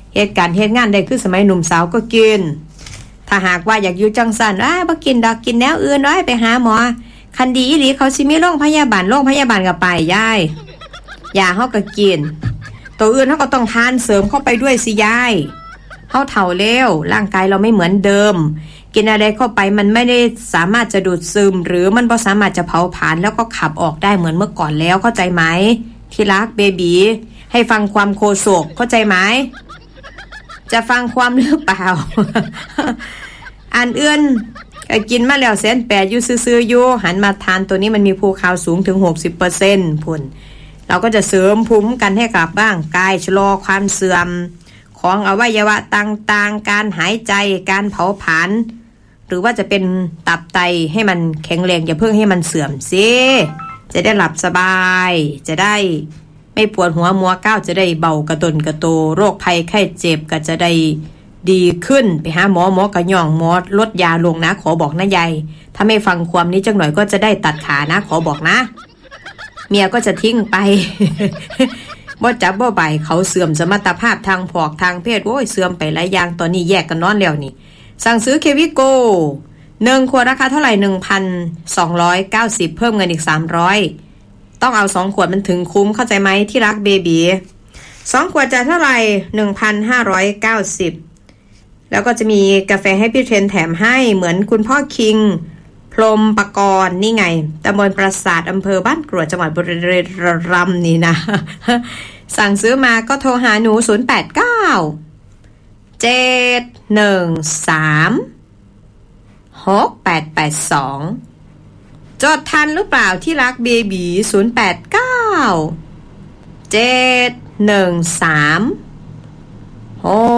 เหตุการณ์เหตุงานได้คือสมัยหนุ่มสาวก็กินถ้าหากว่าอยากอยู่จังสันบ่กินดอกกินแนวอื่นไปหาหมอคันดีอีหลีเขาสิมีโรงพยาบาลก็ไปยายยาเฮาก็กินตัวอื่นเฮาก็ต้องทานเสริมเข้าไปด้วยสิยายเฮาเฒ่าแล้วร่างกายเราไม่เหมือนเดิมกินอะไรเข้าไปมันไม่ได้สามารถจะดูดซึมหรือมันบ่สามารถจะเผาผลาญแล้วก็ขับออกได้เหมือนเมื่อก่อนแล้วเข้าใจไหมที่รักเบบีให้ฟังความโคโศกเข้าใจไหมจะฟังความหรือเปล่า อันเอื้อนกินมาแล้ว180,000อยู่ซื่อๆอยู่หันมาทานตัวนี้มันมีภูคาวสูงถึง 60% พุ่นเราก็จะเสริมภูมิกันให้กับร่างกายชะลอความเสื่อมของอวัยวะต่างๆการหายใจการเผาผลาญหรือว่าจะเป็นตับไตให้มันแข็งแรงอย่าเพิ่งให้มันเสื่อมสิจะได้หลับสบายจะได้ไม่ปวดหัวมัวก้าวจะได้เบากระตนกระโตโรคภัยไข้เจ็บก็จะได้ดีขึ้นไปหาหมอกระย่องหมอลดยาลงนะขอบอกนะยายถ้าไม่ฟังความนี้จังหน่อยก็จะได้ตัดขานะขอบอกนะเมียก็จะทิ้งไป บ่จับบ่ใบเขาเสื่อมสมรรถภาพทางผอกทางเพศโอ้ยเสื่อมไปหลายอย่างตอนนี้แยกกันนอนแล้วนี่สั่งซื้อเควิโก1 ขวดราคาเท่าไหร่ 1,290 เพิ่มเงินอีก300ต้องเอา2 ขวดมันถึงคุ้มเข้าใจไหมที่รักเบบี2 ขวดจะเท่าไหร่ 1,590 แล้วก็จะมีกาแฟให้พี่เทรนแถมให้เหมือนคุณพ่อคิงพรหมปกรณ์นี่ไงตำบลปราสาทอำเภอบ้านกรวดจังหวัดบุรีรัมย์นี่นะ สั่งซื้อมาก็โทรหาหนู089 713 6882จดทันหรือเปล่าที่รักเบบี089 713 6882